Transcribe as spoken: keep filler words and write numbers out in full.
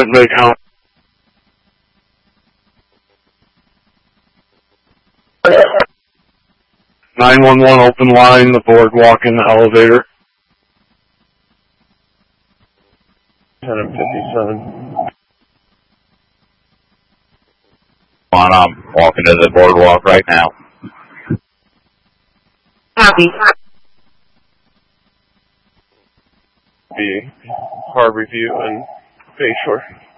Make how? nine one one open line, the boardwalk in the elevator. ten fifty-seven. On, I'm walking to the boardwalk right now. Copy. Be Harbor View and Bayshore.